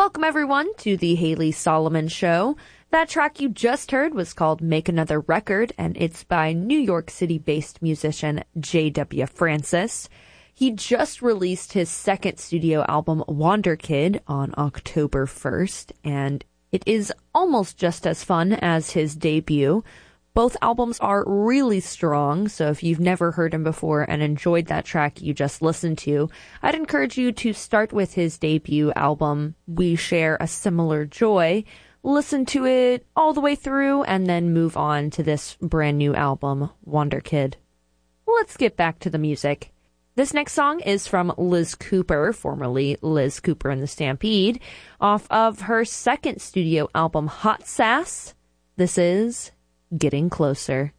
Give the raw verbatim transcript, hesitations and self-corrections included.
Welcome, everyone, to the Haley Solomon Show. That track you just heard was called Make Another Record, and it's by New York City-based musician J W Francis. He just released his second studio album, Wonder Kid, on October first, and it is almost just as fun as his debut. Both albums are really strong, so if you've never heard him before and enjoyed that track you just listened to, I'd encourage you to start with his debut album, We Share a Similar Joy, listen to it all the way through, and then move on to this brand new album, Wonder Kid. Let's get back to the music. This next song is from Liz Cooper, formerly Liz Cooper and the Stampede, off of her second studio album, Hot Sass. This is Getting Closer.